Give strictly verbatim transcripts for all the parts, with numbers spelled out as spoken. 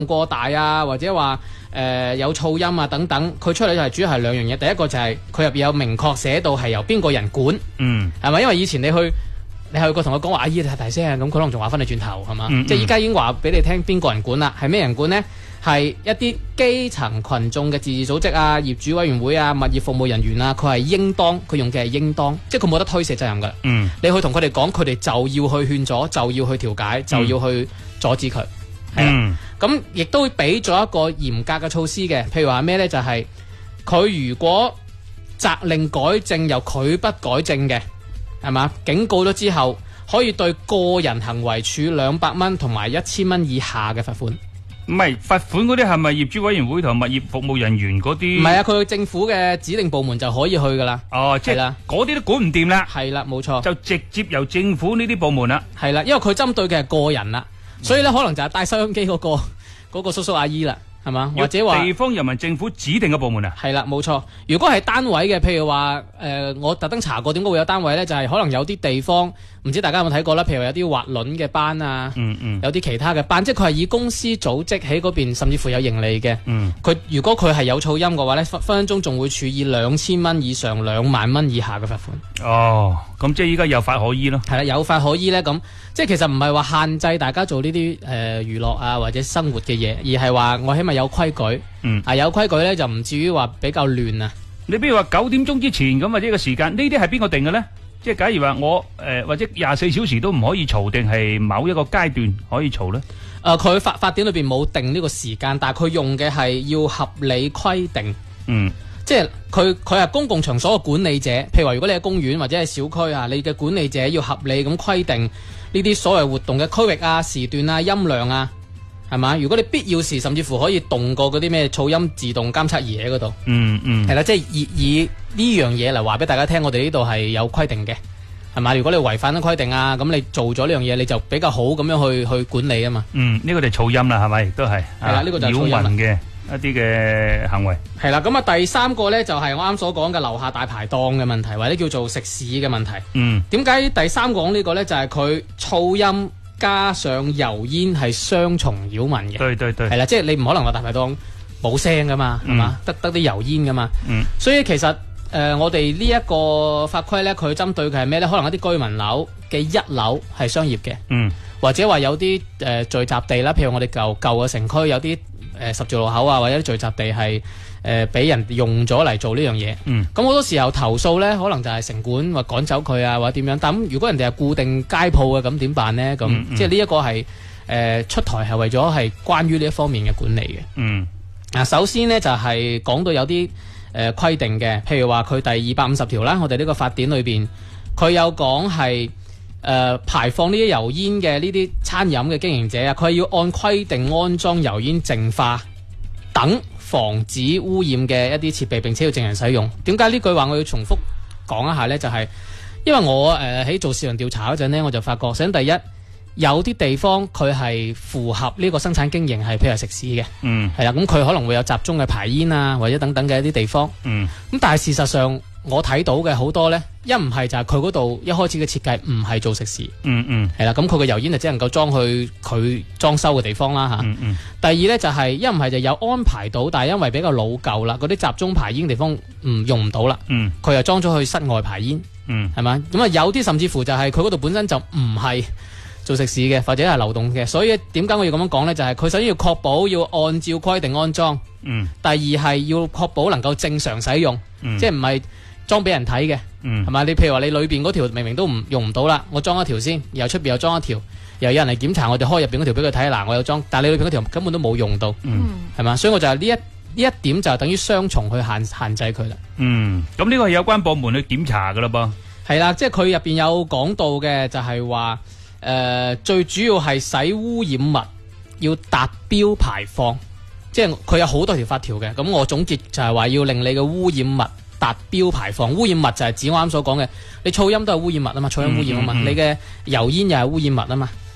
過大啊，或者話誒、呃、有噪音啊等等，佢出嚟就係主要係兩樣嘢。第一個就係佢入邊有明確寫到係由邊個人管， 嗯， 係咪？因為以前你去你去過同佢講話阿姨你太大聲，咁佢可能仲話翻你轉頭係嘛？ 嗯嗯即係依家已經話俾你聽邊個人管啦，係咩人管呢？係一啲基層群眾嘅自治組織啊、業主委員會啊、物業服務人員啊，佢係應當，佢用嘅係應當，即係佢冇得推卸責任㗎。 嗯， 你去同佢哋講，佢哋就要去勸阻，就要去調解，就要去阻止佢。係啦、 嗯， 咁亦都俾咗一個嚴格嘅措施嘅，譬如話咩呢？就係、是、佢如果責令改正又拒不改正嘅，係嘛？警告咗之後，可以對個人行為處兩百蚊同埋一千蚊以下嘅罰款。 唔係罰款嗰啲係咪業主委員會同物業服務人員嗰啲？ 唔係啊，佢政府嘅指定部門就可以去噶啦。 哦，即係啦，嗰啲都管唔掂啦。 係啦，冇錯， 就直接由政府呢啲部門啦。 係啦，因為佢針對嘅係個人啦，所以咧可能就係帶收音機嗰、嗰個嗰、嗰個叔叔阿姨啦，係嘛？或者話地方人民政府指定嘅部門啊。 係啦，冇錯。如果係單位嘅，譬如話誒、呃，我特登查過點解會有單位咧，就係、係、可能有啲地方。唔知大家有冇睇過啦？譬如話有啲滑輪嘅班啊， 嗯嗯、 有啲其他嘅班，即係佢係以公司組織喺嗰邊，甚至乎有盈利嘅。佢、 嗯、 如果佢係有噪音嘅話咧，分分鐘仲會處以兩千蚊以上兩萬蚊以下嘅罰款。 哦，咁即係依家有法可依咯。 係啦，有法可依咧，咁即係其實唔係話限制大家做呢啲誒娛樂啊或者生活嘅嘢，而係話我起碼有規矩。 嗯， 啊有規矩咧就唔至於話比較亂啊。 你比如話九點鐘之前咁或者個時間，呢啲係邊個定嘅咧？即係假如話我誒、呃、或者廿四小時都唔可以嘈，定係某一個階段可以嘈咧？誒、 呃，佢法法典裏邊冇定呢個時間，但係佢用嘅係要合理規定。 嗯， 即係佢佢係公共場所嘅管理者，譬如話如果你係公園或者係小區啊，你嘅管理者要合理咁規定呢啲所謂活動嘅區域啊、時段啊、音量啊。係嘛？如果你必要時，甚至乎可以動過嗰啲咩噪音自動監測儀喺嗰度。 嗯嗯， 係啦，即係以以呢樣嘢嚟話俾大家聽，我哋呢度係有規定嘅，係嘛？如果你違反咗規定啊，咁你做咗呢樣嘢，你就比較好咁樣去去管理啊嘛。 嗯，呢、這個就係噪音啦，係咪？都係。係啦，呢、這個就係擾民嘅一啲嘅行為。係啦，咁啊第三個咧就係、是、我啱所講嘅樓下大排檔嘅問題，或者叫做食肆嘅問題。嗯。點解第三個講呢個咧？就係、是、佢噪音。加上油煙係雙重擾民嘅，對對對，係啦，即係你唔可能話大排檔冇聲噶嘛，係、嗯、嘛，得得啲油煙噶嘛，嗯，所以其實誒、呃、我哋呢一個法規咧，佢針對嘅係咩咧？可能一啲居民樓嘅一樓係商業嘅，嗯，或者話有啲誒、呃、聚集地啦，譬如我哋舊舊嘅城區有啲誒、呃、十字路口啊，或者啲聚集地係。誒俾、呃、人用咗嚟做呢樣嘢，咁好、嗯、多時候投訴咧，可能就係城管或趕走佢啊，或者點樣。但咁如果人哋係固定街鋪嘅，咁點辦呢？咁、嗯嗯、即係呢一個係誒、呃、出台係為咗係關於呢一方面嘅管理嘅。嗯，嗱，首先呢，就係、是、講到有啲誒、呃、規定嘅，譬如話佢第二百五十條啦，我哋呢個法典裏邊佢有講係誒排放呢啲油煙嘅呢啲餐飲嘅經營者啊，佢係要按規定安裝油煙淨化等。防止污染嘅一啲設備，並且要正常使用。點解呢句話我要重複講一下呢？就係、是、因為我誒喺、呃、做市場調查嗰陣呢，我就發覺，首先第一有啲地方佢係符合呢個生產經營，係譬如食肆嘅，嗯，係啦，咁佢可能會有集中嘅排煙啊，或者等等嘅一啲地方，嗯，咁但係事實上我睇到嘅好多呢，一唔係就係佢嗰度一開始嘅設計唔係做食肆，嗯嗯，係啦，咁佢嘅油煙就只能夠裝去佢裝修嘅地方啦嚇。嗯嗯。第二呢，就係一唔係就有安排到，但係因為比較老舊啦，嗰啲集中排煙地方唔用唔到啦，嗯，佢又裝咗去室外排煙，嗯，係嘛？咁啊有啲甚至乎就係佢嗰度本身就唔係做食肆嘅，或者係流動嘅，所以點解我要咁樣講呢？就係、是、佢首先要確保要按照規定安裝，嗯，第二係要確保能夠正常使用，嗯、即係唔係裝俾人睇嘅，係嘛、嗯？你譬如話你裏邊嗰條明明都唔用唔到啦，我裝一條先，然後出邊又裝一條，又有人嚟檢查，我哋開入邊嗰條俾佢睇，嗱我有裝，但係你裏邊嗰條根本都冇用到，係嘛、嗯？所以我就係呢一呢一點就係等於雙重去限限制佢啦。嗯，咁呢個係有關部門去檢查噶啦噃。係啦，即係佢入邊有講到嘅就係話，誒、呃、最主要係使污染物要達標排放，即係佢有好多條法條嘅。咁我總結就係話要令你嘅污染物達標排放，污染物就係指我啱所講嘅，你噪音都係污染物啊嘛，噪音污染啊嘛，嗯嗯嗯、你嘅油煙又係污染物啊嘛，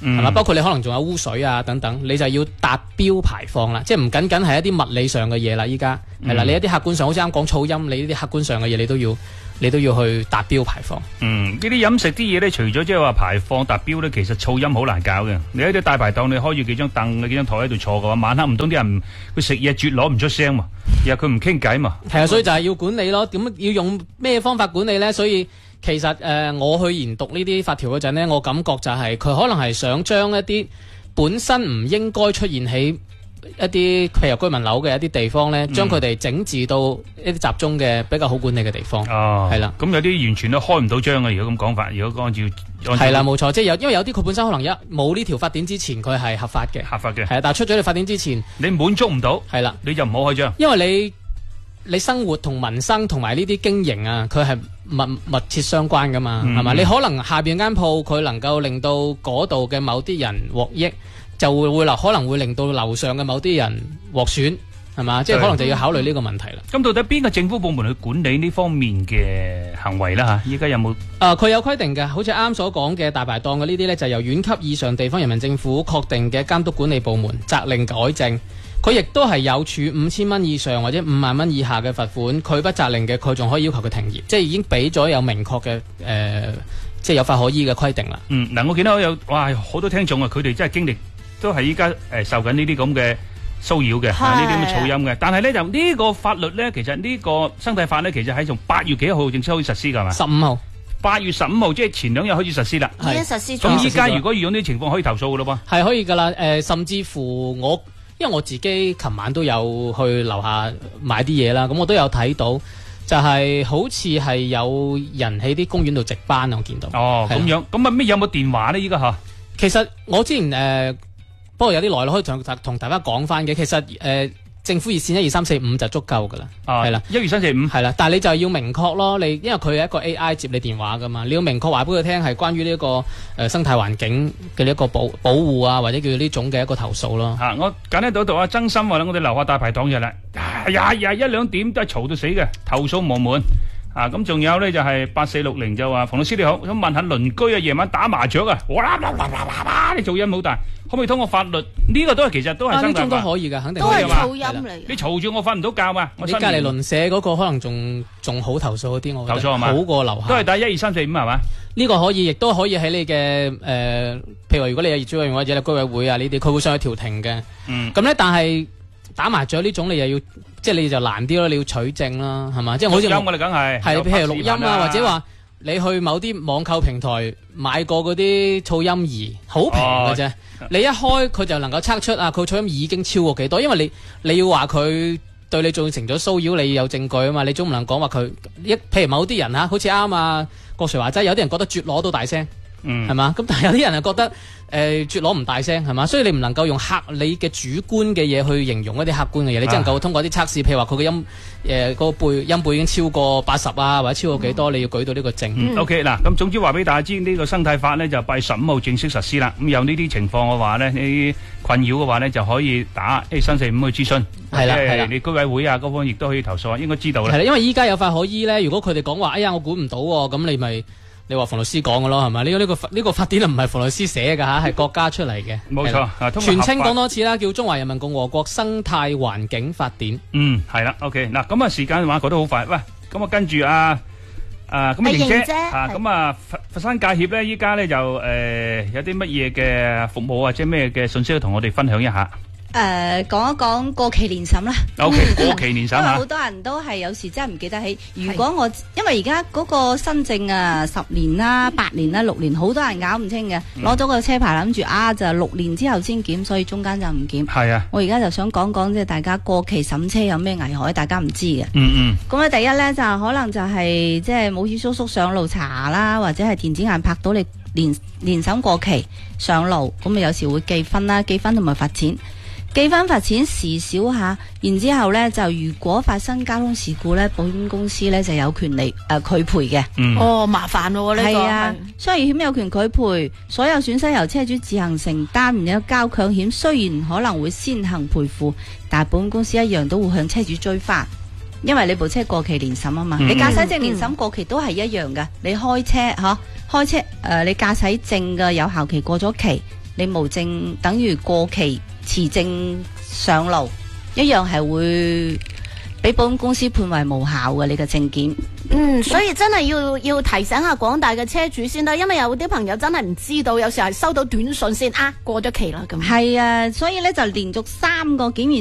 係嘛？包括你可能仲有污水啊等等，你就要達標排放啦，即係唔僅僅係一啲物理上嘅嘢啦，依家係啦，你一啲客觀上好似啱講噪音，你呢啲客觀上嘅嘢你都要你都要去達標排放。嗯，呢啲飲食啲嘢咧，除咗即係話排放達標咧，其實噪音好難搞嘅。你喺啲大排檔，你開住幾張凳、幾張台喺度坐嘅話，晚黑唔通啲人佢食嘢啜攞唔出聲嘛，然後佢唔傾偈嘛。係啊，所以就係要管理咯。點要用咩方法管理咧？所以其實誒、呃，我去研讀呢啲法條嗰陣咧，我感覺就係佢可能係想將一啲本身唔應該出現喺一啲譬如居民樓嘅一啲地方咧，將佢哋整治到一啲集中嘅比較好管理嘅地方。哦，係啦。咁有啲完全都開唔到張嘅，如果咁講法，如果按照係啦，冇錯，即係有，因為有啲佢本身可能一冇呢條法典之前，佢係合法嘅，合法嘅係啊，但係出咗條法典之前，你滿足唔到，係啦，你就唔好開張，因為你你生活同民生同埋呢啲經營啊，佢係密密切相關噶嘛，係嘛、嗯？你可能下邊間鋪佢能夠令到嗰度嘅某啲人獲益。就會會留可能會令到樓上嘅某啲人獲損，係嘛？即係可能就要考慮呢個問題啦。咁到底邊個政府部門去管理呢方面嘅行為啦？嚇，依家有冇？誒，佢有規定嘅，好似啱所講嘅大排檔嘅呢啲呢，就由縣級以上地方人民政府確定嘅監督管理部門責令改正。佢亦都係有處五千蚊以上或者五萬蚊以下嘅罰款，拒不責令嘅，佢仲可以要求佢停業，即係已經俾咗有明確嘅誒。呃即係有法可依嘅規定啦。嗯，嗱，我見到有哇好多聽眾啊，佢哋真係經歷都係依家誒受緊呢啲咁嘅騷擾嘅，呢啲咁嘅噪音嘅。但係咧就呢個法律咧，其實呢個生態法咧，其實喺從八月幾號正式開始實施㗎嘛？十五號，八月十五號即係前兩日開始實施啦。已經實施咗。咁依家如果遇到呢啲情況，可以投訴㗎咯噃？係可以㗎啦。誒、呃，甚至乎我因為我自己琴晚都有去樓下買啲嘢啦，咁我都有睇到。就係好似係有人喺啲公園度值班啊！我見到哦，咁樣咁啊咩有冇電話咧？依家吓，其實我之前誒、呃，不過有啲耐咯，可以同同大家講翻嘅。其實誒、呃，政府熱線一二三四五就足夠噶啦，係啦，一二三四五係啦。但係你就要明確咯，你因為佢係一個 A I 接你電話噶嘛，你要明確話俾佢聽係關於呢、這個誒、呃、生態環境嘅一個保保護啊，或者叫呢種嘅一個投訴咯。吓、啊，我簡單到度啊，真心話啦，我哋樓下大排檔日啦。呀呀一兩點都係嘈到死嘅，投訴無門啊！咁仲有咧就係八四六零就話，馮老師你好，想問下鄰居啊，夜晚打麻雀啊，哇啦啦啦啦啦，你噪音好大，可唔可以通過法律？呢、這個都係其實都係生態法，呢種都可以噶，肯定可以嘛。都係噪音嚟。你嘈住我瞓唔到覺嘛？你隔籬鄰舍嗰個可能仲仲好投訴嗰啲，我覺得投訴係嘛？好過樓下。都係打一二三四五係嘛？呢個可以，亦都可以喺你嘅誒、呃，譬如話如果你有業主委員或者居委會啊呢啲，佢會上去調停嘅。嗯。咁咧，但係打麻雀呢種你又要。即係你就難啲咯，你要取證啦，係嘛？即係好似錄音我哋梗係係譬如錄音啊，或者話你去某啲網購平台買過嗰啲噪音儀，好平嘅啫。哦、你一開佢就能夠測出啊，佢噪音儀已經超過幾多？因為你你要話佢對你造成咗騷擾，你要有證據啊嘛。你總唔能講話佢一譬如某啲人嚇，好似啱啊郭 Sir 話齋，有啲人覺得啜鑼都大聲，嗯，係嘛？咁但係有啲人係覺得。誒啜鑼唔大聲係嘛，所以你唔能夠用客你嘅主觀嘅嘢去形容一啲客觀嘅嘢，你只能夠通過啲測試，譬如話佢嘅音誒個背音背已經超過八十啊，或者超過幾多，嗯、你要舉到呢個證。嗯、OK 嗱，咁總之話俾大家知，呢、呢個生態法呢就八月十五號正式實施啦。咁有呢啲情況嘅話呢，呢啲困擾嘅話呢，就可以打一三四五去諮詢。係啦係啦，你居委會啊嗰方亦都可以投訴啊，應該知道啦。係啦，因為依家有法可依呢，如果佢哋講話，哎呀我管唔到喎，咁你咪。你話馮律師講嘅咯，係咪？呢、這個呢、這個呢、這個法典唔係馮律師寫嘅吓，係國家出嚟嘅。冇錯，全稱講多次啦，叫《中華人民共和國生態環境法典》。嗯，係啦。OK，嗱，咁啊，時間嘅話過得好快。喂，咁啊，跟住啊啊，咁啊，瑩姐啊，咁啊，佛佛山界協咧，依家咧就誒、呃、有啲乜嘢嘅服務或者咩嘅信息，同我哋分享一下。 誒、呃，講一講過期年審啦。 O K， 過期年審啊。因為好多人都係有時真係唔記得起。如果我因為而家嗰個新證啊，十年啦、八年啦、六年，好多人搞唔清嘅。攞咗個車牌諗住啊，就六年之後先檢，所以中間就唔檢。係啊。我而家就想講講即係大家過期審車有咩危害，大家唔知嘅。嗯嗯。咁啊，第一咧就可能就係即係冇事叔叔上路查啦，或者係電子眼拍到你年年審過期上路，咁啊有時會記分啦，記分同埋罰錢。記分罰錢時少下，然之後咧就如果發生交通事故咧，保險公司咧就有權利誒拒賠嘅。嗯、哦，麻煩咯呢個。係啊，商業險有權拒賠，所有損失由車主自行承擔。然後交強險雖然可能會先行賠付，但係保險公司一樣都會向車主追翻，因為你部車過期年審啊嘛。嗯、你駕駛證年審過期都係一樣噶。你開車吓、啊，開車誒、呃，你駕駛證嘅有效期過咗期。 你無證等於過期持證上路，一樣係會俾保險公司判為無效嘅你嘅證件。 嗯，所以真係要要提醒下廣大嘅車主先得，因為有啲朋友真係唔知道，有時係收到短信先啊過咗期啦咁。 係啊，所以咧就連續三個檢驗